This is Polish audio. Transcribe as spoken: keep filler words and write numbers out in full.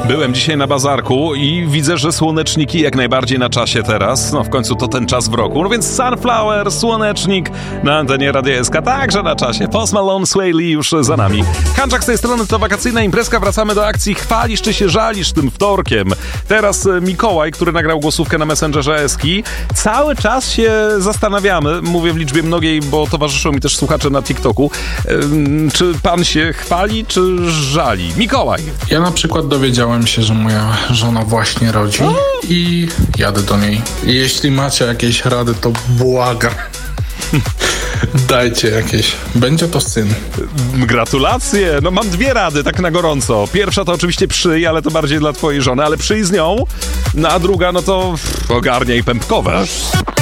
Byłem dzisiaj na bazarku i widzę, że słoneczniki jak najbardziej na czasie teraz. No w końcu to ten czas w roku. No więc Sunflower, słonecznik na antenie Radia S K także na czasie. Post Malone, Sway Lee już za nami. Kanczak z tej strony, to wakacyjna imprezka. Wracamy do akcji Chwalisz czy się żalisz tym wtorkiem. Teraz Mikołaj, który nagrał głosówkę na Messengerze Eski. Cały czas się zastanawiamy, mówię w liczbie mnogiej, bo towarzyszą mi też słuchacze na TikToku, czy pan się chwali, czy żali? Mikołaj. Ja na przykład dowiedziałem się, że moja żona właśnie rodzi o? i jadę do niej. Jeśli macie jakieś rady, to błagam. Dajcie jakieś. Będzie to syn. Gratulacje. No mam dwie rady, tak na gorąco. Pierwsza to oczywiście przyj, ale to bardziej dla twojej żony, ale przyj z nią. No a druga, no to ogarniaj pępkowe.